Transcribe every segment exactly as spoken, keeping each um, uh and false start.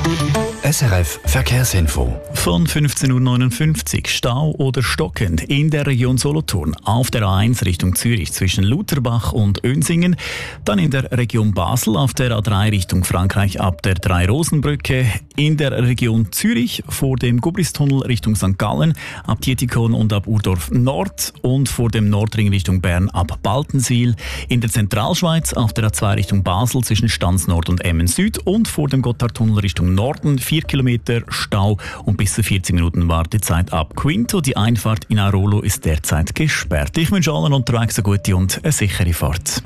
S R F Verkehrsinfo. Von fünfzehn Uhr neunundfünfzig Stau oder stockend in der Region Solothurn auf der A eins Richtung Zürich zwischen Lutherbach und Önsingen, dann in der Region Basel auf der A drei Richtung Frankreich ab der Drei-Rosen-Brücke, in der Region Zürich vor dem Gubristunnel Richtung Sankt Gallen ab Dietikon und ab Urdorf Nord und vor dem Nordring Richtung Bern ab Baltensil, in der Zentralschweiz auf der A zwei Richtung Basel zwischen Stanz Nord und Emmen Süd und vor dem Gotthardtunnel Richtung Norden vier Kilometer Stau und bis zu vierzig Minuten Wartezeit ab Quinto. Die Einfahrt in Airolo ist derzeit gesperrt. Ich wünsche allen unterwegs eine gute und eine sichere Fahrt.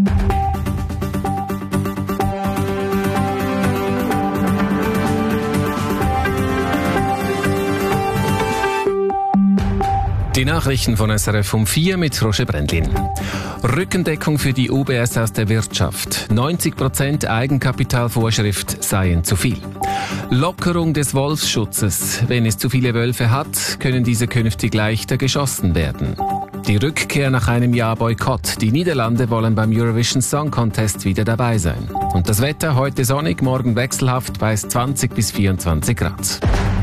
Die Nachrichten von S R F um vier mit Roger Brändlin. Rückendeckung für die U B S aus der Wirtschaft. neunzig Prozent Eigenkapitalvorschrift seien zu viel. Lockerung des Wolfsschutzes. Wenn es zu viele Wölfe hat, können diese künftig leichter geschossen werden. Die Rückkehr nach einem Jahr Boykott. Die Niederlande wollen beim Eurovision Song Contest wieder dabei sein. Und das Wetter heute sonnig, morgen wechselhaft bei zwanzig bis vierundzwanzig Grad.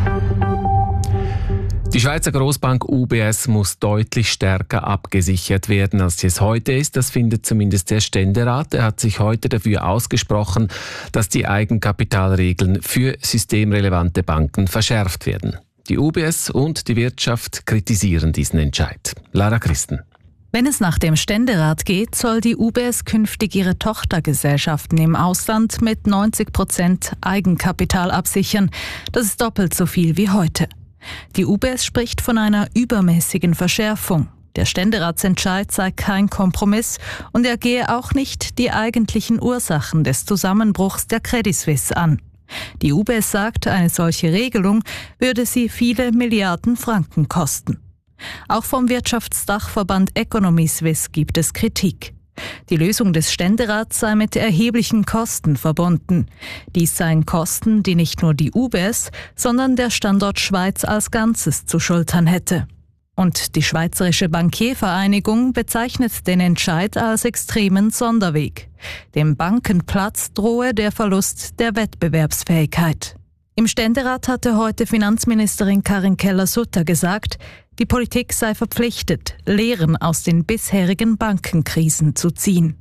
Die Schweizer Grossbank U B S muss deutlich stärker abgesichert werden, als sie es heute ist. Das findet zumindest der Ständerat. Er hat sich heute dafür ausgesprochen, dass die Eigenkapitalregeln für systemrelevante Banken verschärft werden. Die U B S und die Wirtschaft kritisieren diesen Entscheid. Lara Christen. Wenn es nach dem Ständerat geht, soll die U B S künftig ihre Tochtergesellschaften im Ausland mit neunzig Prozent Eigenkapital absichern. Das ist doppelt so viel wie heute. Die U B S spricht von einer übermäßigen Verschärfung. Der Ständeratsentscheid sei kein Kompromiss und er gehe auch nicht die eigentlichen Ursachen des Zusammenbruchs der Credit Suisse an. Die U B S sagt, eine solche Regelung würde sie viele Milliarden Franken kosten. Auch vom Wirtschaftsdachverband Economy Suisse gibt es Kritik. Die Lösung des Ständerats sei mit erheblichen Kosten verbunden. Dies seien Kosten, die nicht nur die U B S, sondern der Standort Schweiz als Ganzes zu schultern hätte. Und die Schweizerische Bankiervereinigung bezeichnet den Entscheid als extremen Sonderweg. Dem Bankenplatz drohe der Verlust der Wettbewerbsfähigkeit. Im Ständerat hatte heute Finanzministerin Karin Keller-Sutter gesagt, die Politik sei verpflichtet, Lehren aus den bisherigen Bankenkrisen zu ziehen.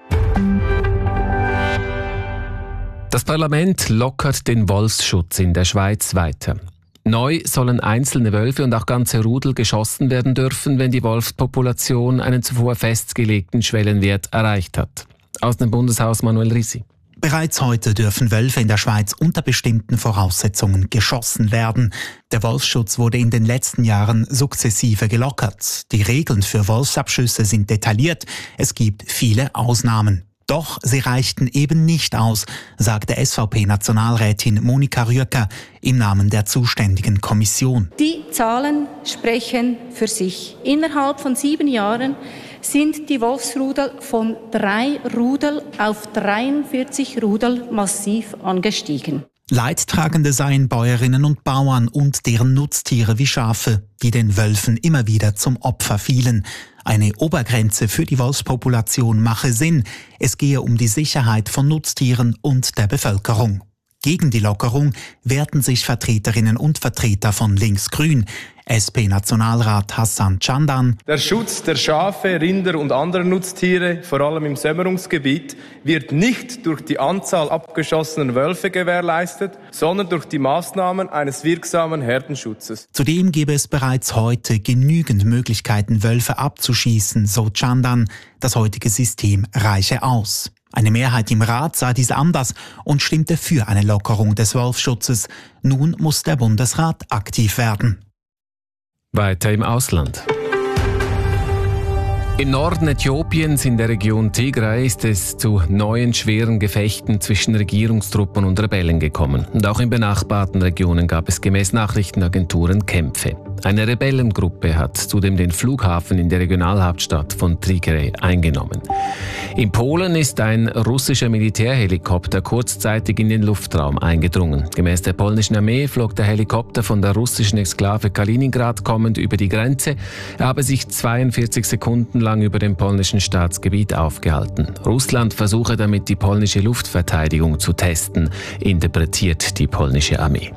Das Parlament lockert den Wolfsschutz in der Schweiz weiter. Neu sollen einzelne Wölfe und auch ganze Rudel geschossen werden dürfen, wenn die Wolfspopulation einen zuvor festgelegten Schwellenwert erreicht hat. Aus dem Bundeshaus Manuel Risi. Bereits heute dürfen Wölfe in der Schweiz unter bestimmten Voraussetzungen geschossen werden. Der Wolfsschutz wurde in den letzten Jahren sukzessive gelockert. Die Regeln für Wolfsabschüsse sind detailliert. Es gibt viele Ausnahmen. Doch sie reichten eben nicht aus, sagte S V P-Nationalrätin Monika Rüecker im Namen der zuständigen Kommission. Die Zahlen sprechen für sich. Innerhalb von sieben Jahren sind die Wolfsrudel von drei Rudel auf dreiundvierzig Rudel massiv angestiegen. Leidtragende seien Bäuerinnen und Bauern und deren Nutztiere wie Schafe, die den Wölfen immer wieder zum Opfer fielen. Eine Obergrenze für die Wolfspopulation mache Sinn. Es gehe um die Sicherheit von Nutztieren und der Bevölkerung. Gegen die Lockerung wehrten sich Vertreterinnen und Vertreter von Links-Grün. S P-Nationalrat Hassan Candan. Der Schutz der Schafe, Rinder und anderer Nutztiere, vor allem im Sämmerungsgebiet, wird nicht durch die Anzahl abgeschossener Wölfe gewährleistet, sondern durch die Maßnahmen eines wirksamen Herdenschutzes. Zudem gäbe es bereits heute genügend Möglichkeiten, Wölfe abzuschießen, so Candan. Das heutige System reiche aus. Eine Mehrheit im Rat sah dies anders und stimmte für eine Lockerung des Wolfsschutzes. Nun muss der Bundesrat aktiv werden. Weiter im Ausland. Im Norden Äthiopiens in der Region Tigray ist es zu neuen schweren Gefechten zwischen Regierungstruppen und Rebellen gekommen. Und auch in benachbarten Regionen gab es gemäß Nachrichtenagenturen Kämpfe. Eine Rebellengruppe hat zudem den Flughafen in der Regionalhauptstadt von Tigray eingenommen. In Polen ist ein russischer Militärhelikopter kurzzeitig in den Luftraum eingedrungen. Gemäß der polnischen Armee flog der Helikopter von der russischen Exklave Kaliningrad kommend über die Grenze. Er habe sich zweiundvierzig Sekunden lang lang über dem polnischen Staatsgebiet aufgehalten. Russland versuche damit, die polnische Luftverteidigung zu testen, interpretiert die polnische Armee.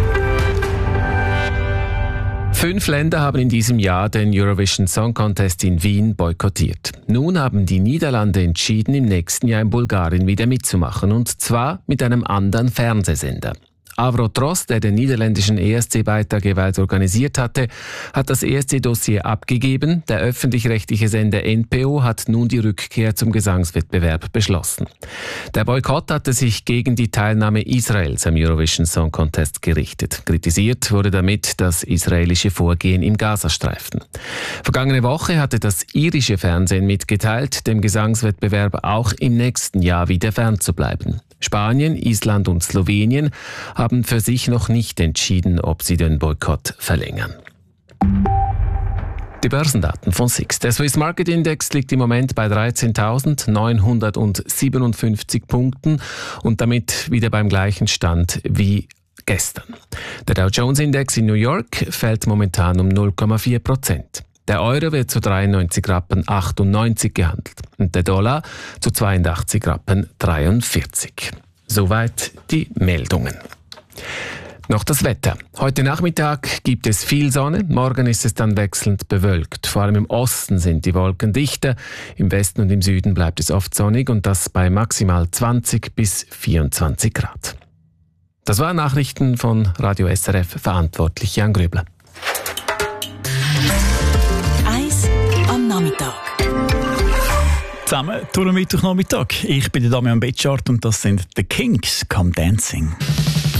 Fünf Länder haben in diesem Jahr den Eurovision Song Contest in Wien boykottiert. Nun haben die Niederlande entschieden, im nächsten Jahr in Bulgarien wieder mitzumachen, und zwar mit einem anderen Fernsehsender. Avrotros, der den niederländischen E S C-Beitrag jeweils organisiert hatte, hat das E S C-Dossier abgegeben. Der öffentlich-rechtliche Sender N P O hat nun die Rückkehr zum Gesangswettbewerb beschlossen. Der Boykott hatte sich gegen die Teilnahme Israels am Eurovision Song Contest gerichtet. Kritisiert wurde damit das israelische Vorgehen im Gazastreifen. Vergangene Woche hatte das irische Fernsehen mitgeteilt, dem Gesangswettbewerb auch im nächsten Jahr wieder fernzubleiben. Spanien, Island und Slowenien haben für sich noch nicht entschieden, ob sie den Boykott verlängern. Die Börsendaten von S I X. Der Swiss Market Index liegt im Moment bei dreizehntausendneunhundertsiebenundfünfzig Punkten und damit wieder beim gleichen Stand wie gestern. Der Dow Jones Index in New York fällt momentan um null Komma vier Prozent. Der Euro wird zu dreiundneunzig Rappen achtundneunzig gehandelt und der Dollar zu zweiundachtzig Rappen dreiundvierzig. Soweit die Meldungen. Noch das Wetter. Heute Nachmittag gibt es viel Sonne, morgen ist es dann wechselnd bewölkt. Vor allem im Osten sind die Wolken dichter, im Westen und im Süden bleibt es oft sonnig und das bei maximal zwanzig bis vierundzwanzig Grad. Das waren Nachrichten von Radio S R F, verantwortlich Jan Grübler. Nachmittag. Zusammen durch den Mittwochnachmittag. Ich bin der Damian Betschart und das sind The Kings, Come Dancing.